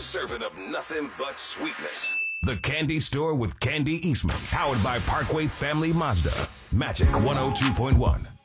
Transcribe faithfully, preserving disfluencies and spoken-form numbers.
serving up nothing but sweetness. The Candy Store with Candy Eastman, powered by Parkway Family Mazda. Magic one oh two point one.